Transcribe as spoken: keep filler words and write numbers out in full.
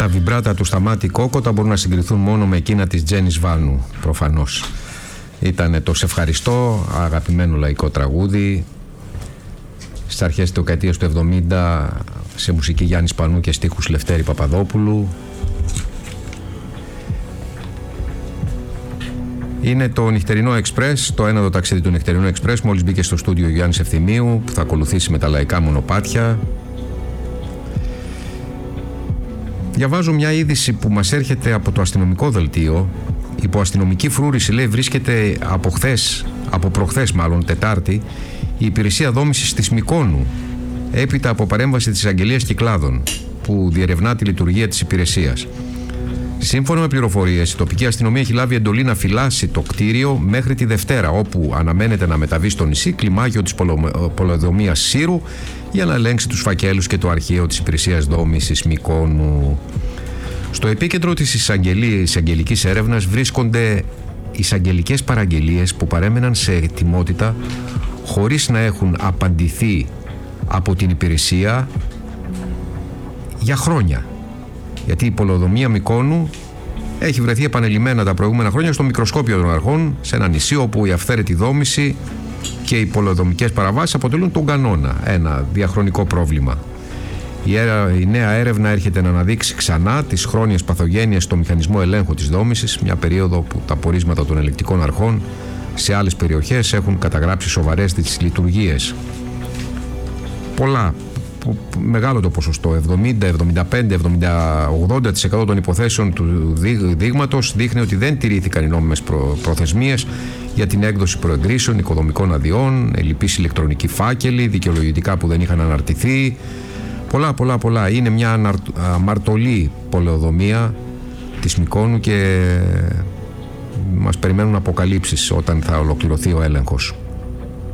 Τα βιμπράτα του Σταμάτη Κόκοτα μπορούν να συγκριθούν μόνο με εκείνα της Τζένις Βάνου, προφανώς. Ήτανε το «Σε ευχαριστώ», αγαπημένο λαϊκό τραγούδι, στις αρχές της δεκαετίας του εβδομήντα, σε μουσική Γιάννη Σπανού και στίχους Λευτέρη Παπαδόπουλου. Είναι το Νυχτερινό Εξπρές, το ένατο ταξίδι του Νυχτερινού Εξπρές. Μόλις μπήκε στο στούντιο ο Γιάννης Ευθυμίου, που θα ακολουθήσει με τα λαϊκά μονοπάτια. Διαβάζω μια είδηση που μας έρχεται από το αστυνομικό δελτίο. Υπό αστυνομική φρούρηση, λέει, βρίσκεται από χθες, από προχθές μάλλον, Τετάρτη, η υπηρεσία δόμησης της Μυκόνου, έπειτα από παρέμβαση της Αγγελίας Κυκλάδων, που διερευνά τη λειτουργία της υπηρεσίας. Σύμφωνα με πληροφορίες, η τοπική αστυνομία έχει λάβει εντολή να φυλάσει το κτίριο μέχρι τη Δευτέρα, όπου αναμένεται να μεταβεί στο νησί κλιμάκιο της πολεοδομίας Σύρου για να ελέγξει τους φακέλους και το αρχείο της υπηρεσίας δόμησης Μυκόνου. Στο επίκεντρο της εισαγγελικής έρευνας βρίσκονται εισαγγελικές παραγγελίες που παρέμεναν σε ετοιμότητα χωρίς να έχουν απαντηθεί από την υπηρεσία για χρόνια. Γιατί η πολεοδομία Μυκόνου έχει βρεθεί επανελειμμένα τα προηγούμενα χρόνια στο μικροσκόπιο των αρχών, σε ένα νησί όπου η αυθαίρετη δόμηση και οι πολεοδομικές παραβάσεις αποτελούν τον κανόνα, ένα διαχρονικό πρόβλημα. Η, έρα, η νέα έρευνα έρχεται να αναδείξει ξανά τις χρόνιες παθογένειες στο μηχανισμό ελέγχου της δόμησης, μια περίοδο που τα πορίσματα των ελεκτικών αρχών σε άλλες περιοχές έχουν καταγράψει σοβαρές τις λειτουργίες. Πολλά, μεγάλο το ποσοστό, εβδομήντα, εβδομήντα πέντε, εβδομήντα, ογδόντα τοις εκατό των υποθέσεων του δείγματος δείχνει ότι δεν τηρήθηκαν οι νόμιμες προ, προθεσμίες για την έκδοση προεγκρίσεων, οικοδομικών αδειών, ελλειπείς ηλεκτρονικοί φάκελοι, δικαιολογητικά που δεν είχαν αναρτηθεί. Πολλά, πολλά, πολλά. Είναι μια αμαρτωλή πολεοδομία της Μυκόνου και μας περιμένουν αποκαλύψεις όταν θα ολοκληρωθεί ο έλεγχος.